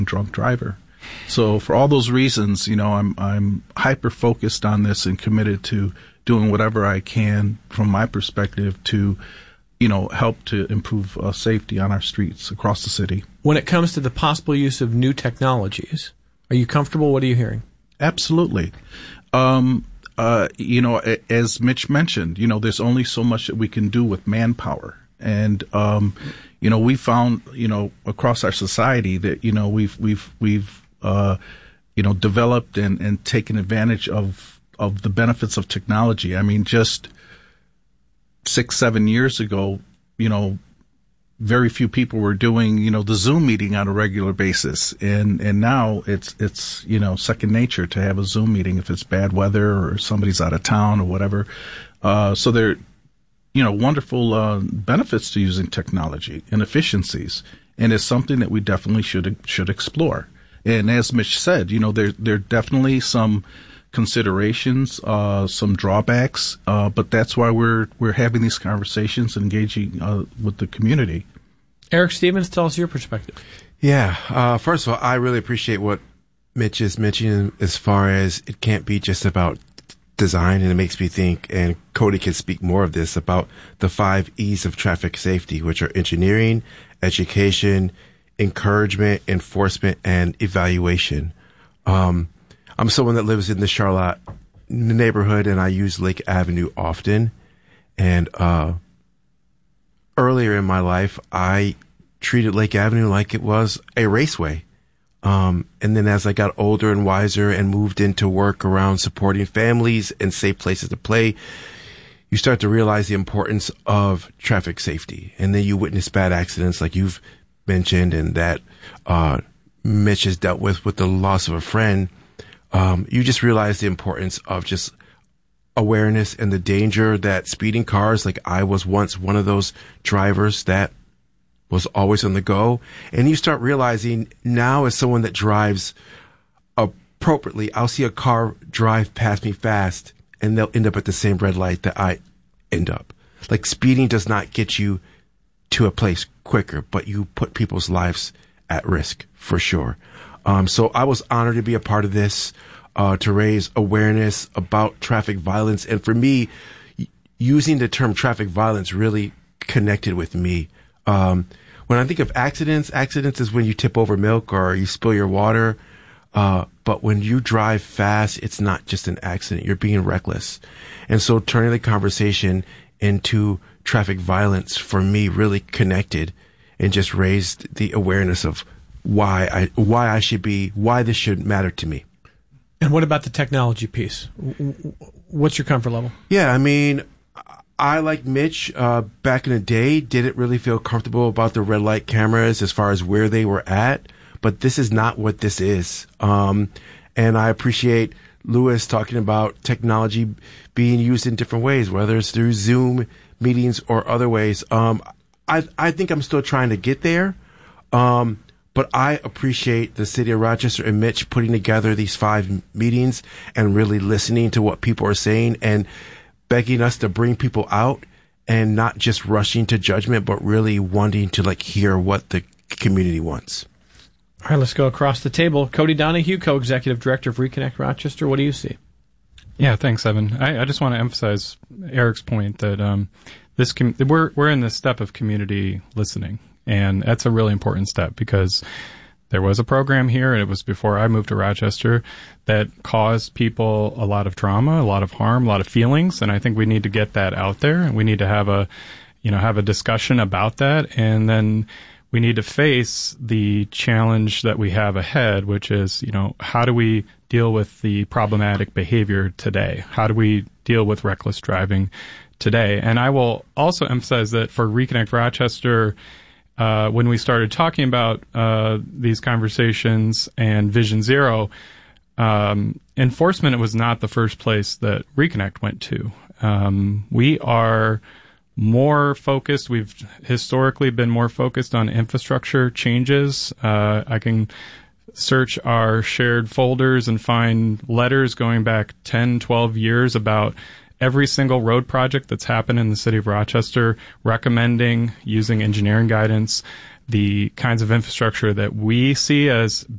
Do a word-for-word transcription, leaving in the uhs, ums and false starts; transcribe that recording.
drunk driver. So for all those reasons, you know, I'm I'm hyper focused on this and committed to doing whatever I can from my perspective to, you know, help to improve uh, safety on our streets across the city. When it comes to the possible use of new technologies, are you comfortable? What are you hearing? Absolutely. Um, uh, you know, as Mitch mentioned, you know, there's only so much that we can do with manpower. And, um, you know, we found, you know, across our society that, you know, we've, we've, we've, uh, you know, developed and, and taken advantage of, of the benefits of technology. I mean, just six, seven years ago, you know, very few people were doing, you know, the Zoom meeting on a regular basis. And, and now it's, it's, you know, second nature to have a Zoom meeting if it's bad weather or somebody's out of town or whatever. Uh, so there, you know, wonderful, uh, benefits to using technology and efficiencies. And it's something that we definitely should, should explore. And as Mitch said, you know, there, there are definitely some considerations, uh, some drawbacks, uh, but that's why we're, we're having these conversations, engaging, uh, with the community. Eric Stevens, tell us your perspective. Yeah. Uh, first of all, I really appreciate what Mitch is mentioning as far as it can't be just about design, and it makes me think, and Cody can speak more of this, about the five E's of traffic safety, which are engineering, education, encouragement, enforcement, and evaluation. Um, I'm someone that lives in the Charlotte neighborhood, and I use Lake Avenue often. And uh, earlier in my life, I treated Lake Avenue like it was a raceway. Um, and then as I got older and wiser and moved into work around supporting families and safe places to play, you start to realize the importance of traffic safety. And then you witness bad accidents like you've mentioned, and that uh, Mitch has dealt with with the loss of a friend. Um, you just realize the importance of just awareness and the danger that speeding cars, like I was once one of those drivers that was always on the go. And you start realizing now, as someone that drives appropriately, I'll see a car drive past me fast and they'll end up at the same red light that I end up. Like, speeding does not get you to a place quicker, but you put people's lives at risk for sure. Um, so I was honored to be a part of this, uh, to raise awareness about traffic violence. And for me, y- using the term traffic violence really connected with me. Um, when I think of accidents, accidents is when you tip over milk or you spill your water. Uh, but when you drive fast, it's not just an accident. You're being reckless. And so turning the conversation into traffic violence for me really connected and just raised the awareness of why I, why I should be, why this should matter to me. And what about the technology piece? What's your comfort level? Yeah, I mean, I, like Mitch, uh, back in the day, didn't really feel comfortable about the red light cameras as far as where they were at, but this is not what this is. Um, and I appreciate Lewis talking about technology being used in different ways, whether it's through Zoom meetings or other ways. Um, I, I think I'm still trying to get there. Um, But I appreciate the city of Rochester and Mitch putting together these five meetings and really listening to what people are saying and begging us to bring people out and not just rushing to judgment, but really wanting to like hear what the community wants. All right, let's go across the table. Cody Donahue, Co-Executive Director of Reconnect Rochester. What do you see? Yeah, thanks, Evan. I, I just want to emphasize Eric's point that um, this com- we're we're in the step of community listening. And that's a really important step, because there was a program here, and it was before I moved to Rochester, that caused people a lot of trauma, a lot of harm, a lot of feelings. And I think we need to get that out there, and we need to have a, you know, have a discussion about that. And then we need to face the challenge that we have ahead, which is, you know, how do we deal with the problematic behavior today? How do we deal with reckless driving today? And I will also emphasize that for Reconnect Rochester, Uh, when we started talking about uh, these conversations and Vision Zero, um, enforcement was not the first place that Reconnect went to. Um, we are more focused. We've historically been more focused on infrastructure changes. Uh, I can search our shared folders and find letters going back ten, twelve years about every single road project that's happened in the city of Rochester, recommending, using engineering guidance, the kinds of infrastructure that we see as